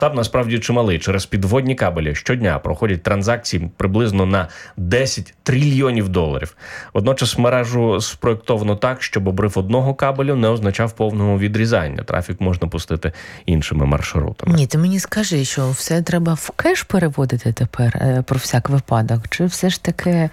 Масштаб насправді чималий. Через підводні кабелі щодня проходять транзакції приблизно на 10 трильйонів доларів. Водночас мережу спроєктовано так, щоб обрив одного кабелю не означав повного відрізання. Трафік можна пустити іншими маршрутами. Ні, ти мені скажи, що все треба в кеш переводити тепер про всяк випадок? Чи все ж таки...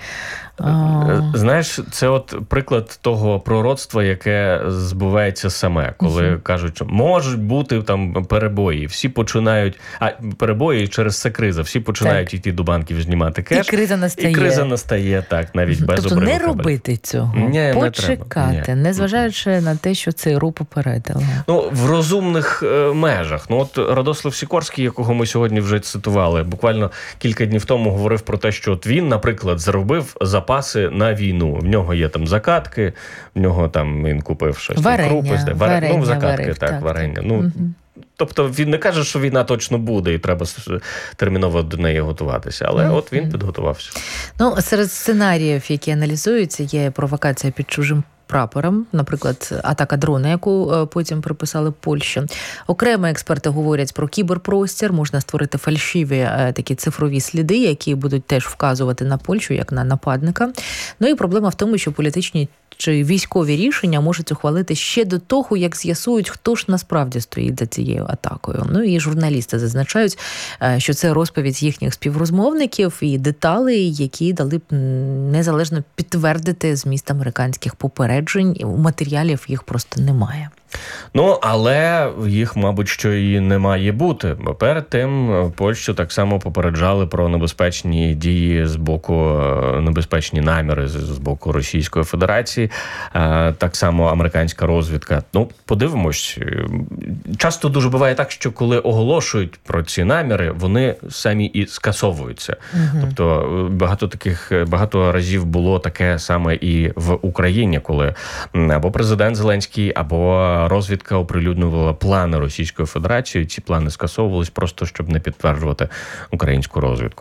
Знаєш, це от приклад того пророцтва, яке збувається саме, коли кажуть, що можуть бути там перебої, всі починають, перебої через це криза, всі починають йти до банків знімати кеш. І криза настає, так, навіть без обриву кабелю. Тобто не робити цього, почекати, незважаючи на те, що ЦРУ попередило. В розумних межах. От Радослав Сікорський, якого ми сьогодні вже цитували, буквально кілька днів тому говорив про те, що от він, наприклад, заробив запаси на війну. В нього є там закатки, в нього там він купив щось. Варення. Закатки, варення. Тобто він не каже, що війна точно буде і треба терміново до неї готуватися. Але от він підготувався. Серед сценаріїв, які аналізуються, є провокація під чужим прапором, наприклад, атака дрона, яку потім приписали Польщі. Окремо експерти говорять про кіберпростір, можна створити фальшиві такі цифрові сліди, які будуть теж вказувати на Польщу як на нападника. І проблема в тому, що політичні чи військові рішення можуть ухвалити ще до того, як з'ясують, хто ж насправді стоїть за цією атакою. І журналісти зазначають, що це розповідь їхніх співрозмовників і деталі, які дали б незалежно підтвердити зміст американських попереджень. У матеріалів їх просто немає. Але їх, мабуть, що і не має бути. Бо перед тим Польщу так само попереджали про небезпечні дії з боку, небезпечні наміри з боку Російської Федерації. Так само американська розвідка. Подивимось. Часто дуже буває так, що коли оголошують про ці наміри, вони самі і скасовуються. Тобто багато разів було таке саме і в Україні, коли або президент Зеленський, або розвідка оприлюднювала плани Російської Федерації. Ці плани скасовувались просто, щоб не підтверджувати українську розвідку.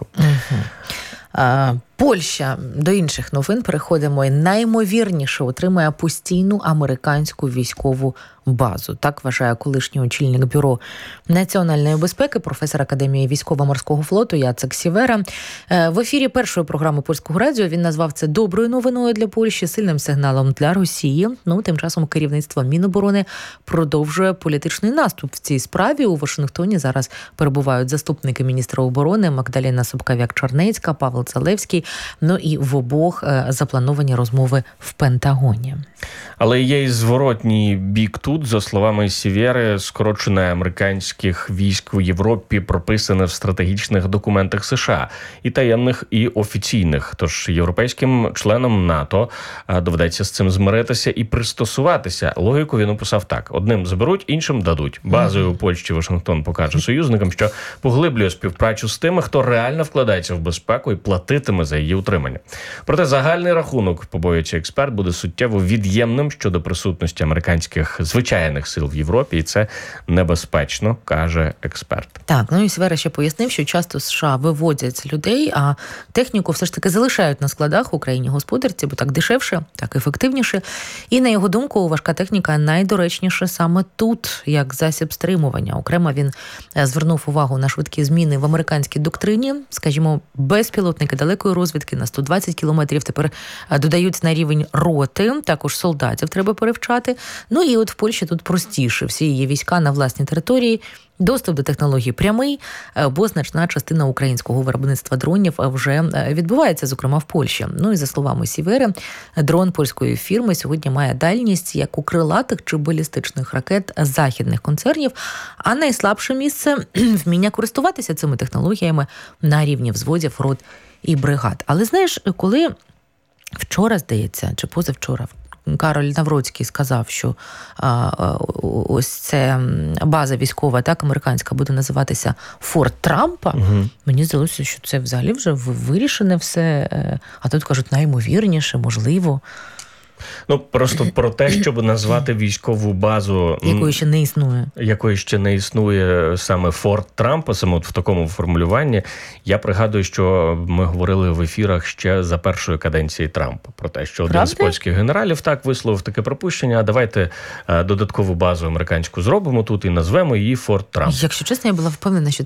Польща, до інших новин переходимо, і наймовірніше отримає постійну американську військову базу. Так вважає колишній очільник Бюро національної безпеки, професор Академії військово-морського флоту Яцек Сівера. В ефірі першої програми Польського радіо він назвав це доброю новиною для Польщі, сильним сигналом для Росії. Тим часом керівництво Міноборони продовжує політичний наступ в цій справі. У Вашингтоні зараз перебувають заступники міністра оборони Магдаліна Собкав'як-Чорнецька, Павел Залевський. І в обох заплановані розмови в Пентагоні. Але є і зворотній бік тут. За словами Сівєри, скорочення американських військ у Європі прописане в стратегічних документах США. І таємних, і офіційних. Тож європейським членам НАТО доведеться з цим змиритися і пристосуватися. Логіку він описав так. Одним заберуть, іншим дадуть. Базою у Польщі Вашингтон покаже союзникам, що поглиблює співпрацю з тими, хто реально вкладається в безпеку і платитиме за її утримання. Проте загальний рахунок, побоюється експерт, буде суттєво від'ємним щодо присутності американських звичайних сил в Європі, і це небезпечно, каже експерт. Так, і Сівера ще пояснив, що часто США виводять людей, а техніку все ж таки залишають на складах у країні-господарці, бо так дешевше, так ефективніше. І, на його думку, важка техніка найдоречніша саме тут, як засіб стримування. Окремо він звернув увагу на швидкі зміни в американській доктрині. Скажімо, безпілотники далекої розвідки на 120 кілометрів тепер додають на рівень роти, також солдатів треба перевчати. І от в Польщі тут простіше. Всі її війська на власній території, доступ до технологій прямий, бо значна частина українського виробництва дронів вже відбувається, зокрема в Польщі. І за словами Сівери, дрон польської фірми сьогодні має дальність як у крилатих чи балістичних ракет західних концернів, а найслабше місце – вміння користуватися цими технологіями на рівні взводів, рот і бригад. Але знаєш, коли вчора, здається, чи позавчора, Кароль Навроцький сказав, що ось це база військова, так, американська, буде називатися Форт Трампа. Мені здалося, що це взагалі вже вирішене все. А тут кажуть, наймовірніше, можливо. Ну, просто про те, щоб назвати військову базу... Якої ще не існує саме Форт Трампа, саме в такому формулюванні. Я пригадую, що ми говорили в ефірах ще за першої каденції Трампа про те, що один з польських генералів так висловив таке пропущення, а давайте додаткову базу американську зробимо тут і назвемо її Форт Трамп. Якщо чесно, я була впевнена, що